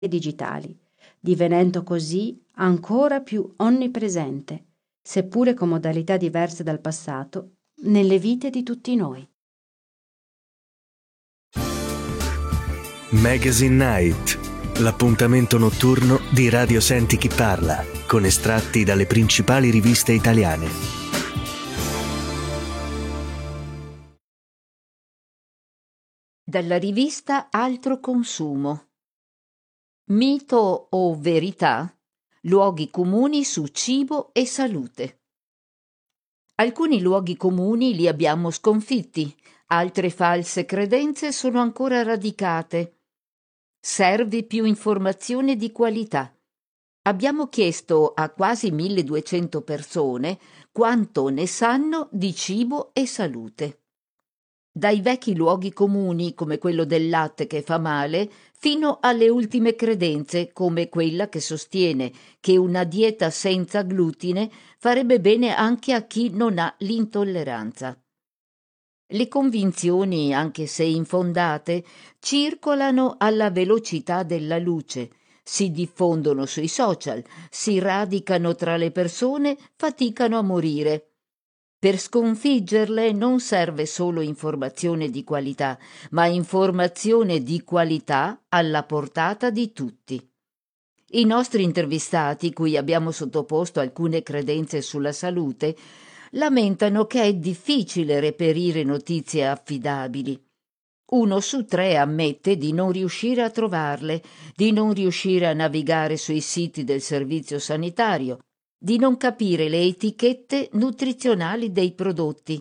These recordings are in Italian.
digitali, divenendo così ancora più onnipresente, seppure con modalità diverse dal passato, nelle vite di tutti noi. Magazine Night, l'appuntamento notturno di Radio Senti Chi Parla, con estratti dalle principali riviste italiane. Dalla rivista Altro Consumo. Mito o verità? Luoghi comuni su cibo e salute. Alcuni luoghi comuni li abbiamo sconfitti, altre false credenze sono ancora radicate. Serve più informazione di qualità. Abbiamo chiesto a quasi 1200 persone quanto ne sanno di cibo e salute. Dai vecchi luoghi comuni come quello del latte che fa male, fino alle ultime credenze come quella che sostiene che una dieta senza glutine farebbe bene anche a chi non ha l'intolleranza. Le convinzioni, anche se infondate, circolano alla velocità della luce, si diffondono sui social, si radicano tra le persone, faticano a morire. Per sconfiggerle non serve solo informazione di qualità, ma informazione di qualità alla portata di tutti. I nostri intervistati, cui abbiamo sottoposto alcune credenze sulla salute, lamentano che è difficile reperire notizie affidabili. 1 su 3 ammette di non riuscire a trovarle, di non riuscire a navigare sui siti del servizio sanitario, di non capire le etichette nutrizionali dei prodotti.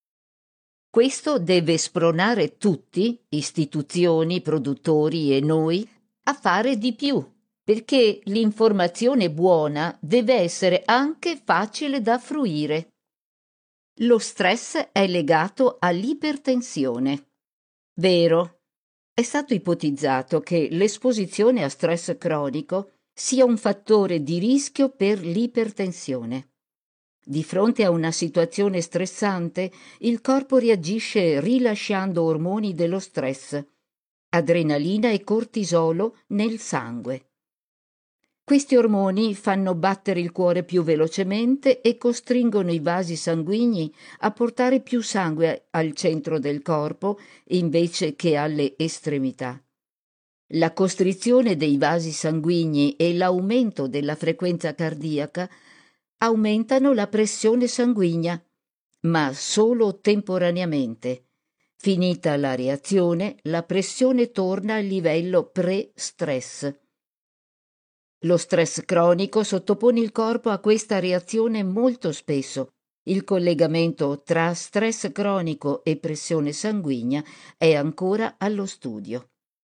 Questo deve spronare tutti, istituzioni, produttori e noi, a fare di più, perché l'informazione buona deve essere anche facile da fruire. Lo stress è legato all'ipertensione. Vero. È stato ipotizzato che l'esposizione a stress cronico sia un fattore di rischio per l'ipertensione. Di fronte a una situazione stressante, il corpo reagisce rilasciando ormoni dello stress, adrenalina e cortisolo nel sangue. Questi ormoni fanno battere il cuore più velocemente e costringono i vasi sanguigni a portare più sangue al centro del corpo invece che alle estremità. La costrizione dei vasi sanguigni e l'aumento della frequenza cardiaca aumentano la pressione sanguigna, ma solo temporaneamente. Finita la reazione, la pressione torna al livello pre-stress. Lo stress cronico sottopone il corpo a questa reazione molto spesso. Il collegamento tra stress cronico e pressione sanguigna è ancora allo studio.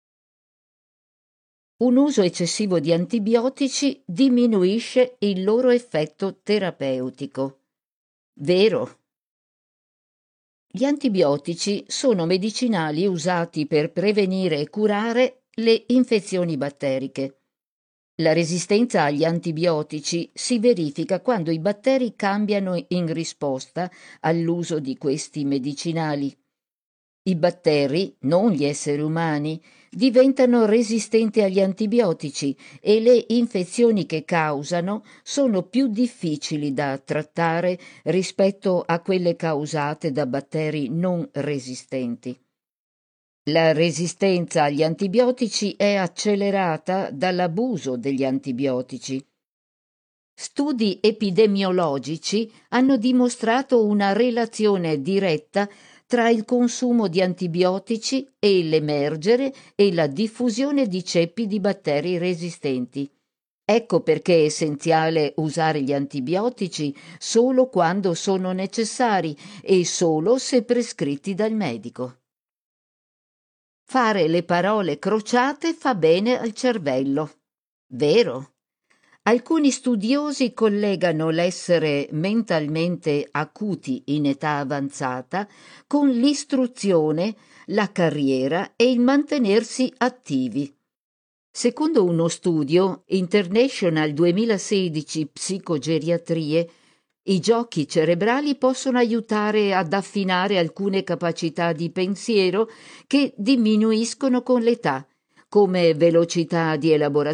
Un uso eccessivo di antibiotici diminuisce il loro effetto terapeutico. Vero? Gli antibiotici sono medicinali usati per prevenire e curare le infezioni batteriche. La resistenza agli antibiotici si verifica quando i batteri cambiano in risposta all'uso di questi medicinali. I batteri, non gli esseri umani, diventano resistenti agli antibiotici e le infezioni che causano sono più difficili da trattare rispetto a quelle causate da batteri non resistenti. La resistenza agli antibiotici è accelerata dall'abuso degli antibiotici. Studi epidemiologici hanno dimostrato una relazione diretta tra il consumo di antibiotici e l'emergere e la diffusione di ceppi di batteri resistenti. Ecco perché è essenziale usare gli antibiotici solo quando sono necessari e solo se prescritti dal medico. Fare le parole crociate fa bene al cervello. Vero? Alcuni studiosi collegano l'essere mentalmente acuti in età avanzata con l'istruzione, la carriera e il mantenersi attivi. Secondo uno studio, International 2016 Psicogeriatrie, i giochi cerebrali possono aiutare ad affinare alcune capacità di pensiero che diminuiscono con l'età, come velocità di elaborazione